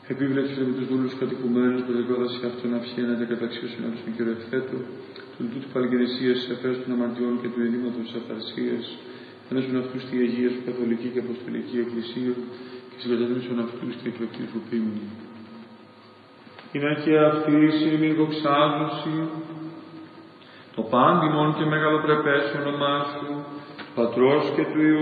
Επίβλεψε με τους δούλους κατοικουμένους, προδικώντας σε αυτόν αυχένατε καταξίωσον από τον Κύριο Ευθέτω, του τούτου παλγενεσίας, εφές των αμαρτιών και του ειδήματος της αφαρσίας, ένωσον αυτούς στη Αγία σου Καθολική και Αποστολική Εκκλησία και συγκαταθέσον αυτούς στη εκλογή σου πίμνη. Είναι και αυτή η μη δοξάζωση, το πάντιμον και μεγαλοπρεπές όνομά σου, Πατρός και του Υιού